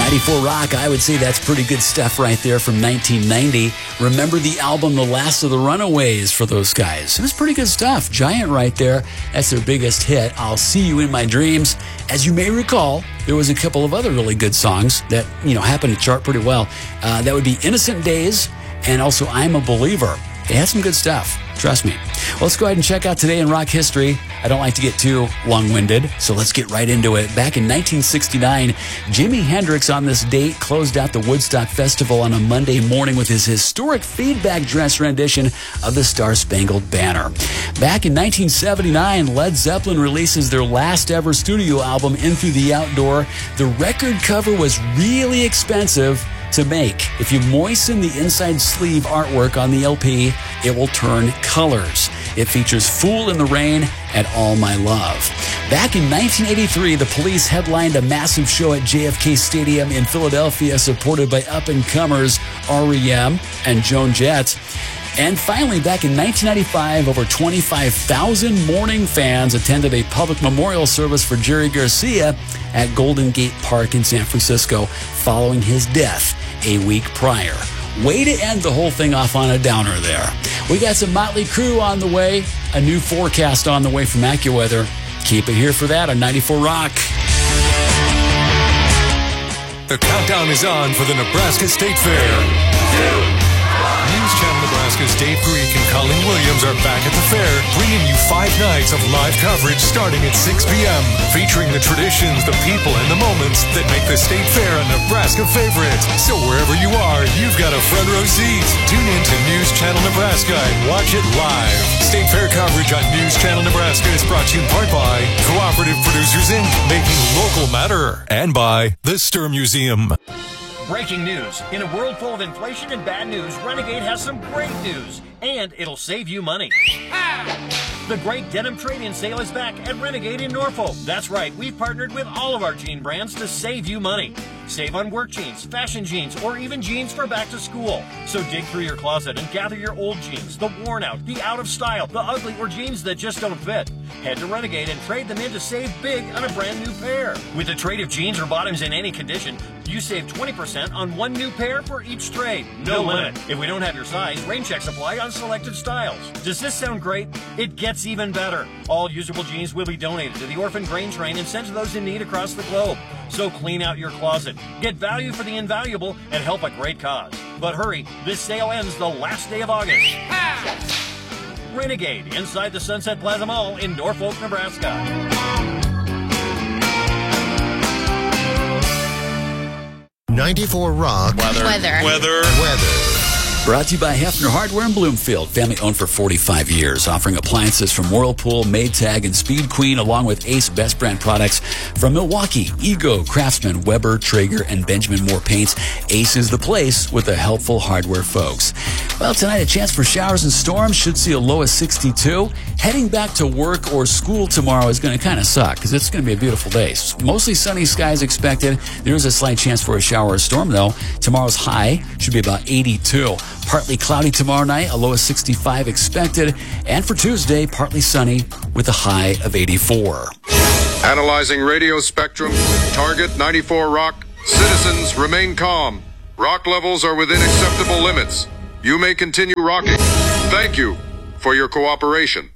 94 Rock, I would say that's pretty good stuff right there from 1990. Remember the album The Last of the Runaways for those guys. It was pretty good stuff. Giant right there. That's their biggest hit, I'll See You in My Dreams. As you may recall, there was a couple of other really good songs that, happened to chart pretty well. That would be Innocent Days and also I'm a Believer. They had some good stuff. Trust me. Well, let's go ahead and check out Today in Rock History. I don't like to get too long-winded, so let's get right into it. Back in 1969, Jimi Hendrix on this date closed out the Woodstock Festival on a Monday morning with his historic feedback dress rendition of the Star-Spangled Banner. Back in 1979, Led Zeppelin releases their last ever studio album, In Through the Outdoor. The record cover was really expensive to make. If you moisten the inside sleeve artwork on the LP, it will turn colors. It features Fool in the Rain and All My Love. Back in 1983, the Police headlined a massive show at JFK Stadium in Philadelphia, supported by up-and-comers REM and Joan Jett. And finally, back in 1995, over 25,000 Morning fans attended a public memorial service for Jerry Garcia at Golden Gate Park in San Francisco following his death a week prior. Way to end the whole thing off on a downer there. We got some Motley Crue on the way, a new forecast on the way from AccuWeather. Keep it here for that on 94 Rock. The countdown is on for the Nebraska State Fair. News Channel Nebraska's Dave Greek and Colleen Williams are back at the fair, bringing you 5 nights of live coverage starting at 6 p.m., featuring the traditions, the people, and the moments that make the State Fair a Nebraska favorite. So wherever you are, you've got a front row seat. Tune in to News Channel Nebraska and watch it live. State Fair coverage on News Channel Nebraska is brought to you in part by Cooperative Producers Inc., making local matter, and by the Stir Museum. Breaking news. In a world full of inflation and bad news, Renegade has some great news, and it'll save you money. The great denim trade-in sale is back at Renegade in Norfolk. That's right, we've partnered with all of our jean brands to save you money. Save on work jeans, fashion jeans, or even jeans for back to school. So dig through your closet and gather your old jeans, the worn out, the out of style, the ugly, or jeans that just don't fit. Head to Renegade and trade them in to save big on a brand new pair. With a trade of jeans or bottoms in any condition, you save 20% on one new pair for each trade. No limit. If we don't have your size, rain checks apply on selected styles. Does this sound great? It gets even better. All usable jeans will be donated to the Orphan Grain Train and sent to those in need across the globe. So clean out your closet, get value for the invaluable, and help a great cause. But hurry, this sale ends the last day of August. Renegade, inside the Sunset Plaza Mall in Norfolk, Nebraska. 94 Rock. Weather. Brought to you by Hefner Hardware in Bloomfield, family owned for 45 years, offering appliances from Whirlpool, Maytag, and Speed Queen, along with Ace Best Brand products from Milwaukee, Ego, Craftsman, Weber, Traeger, and Benjamin Moore Paints. Ace is the place with the helpful hardware folks. Well, tonight a chance for showers and storms. Should see a low of 62. Heading back to work or school tomorrow is going to kind of suck because it's going to be a beautiful day. Mostly sunny skies expected. There is a slight chance for a shower or storm, though. Tomorrow's high should be about 82. Partly cloudy tomorrow night, a low of 65 expected. And for Tuesday, partly sunny with a high of 84. Analyzing radio spectrum, target 94 Rock. Citizens remain calm. Rock levels are within acceptable limits. You may continue rocking. Thank you for your cooperation.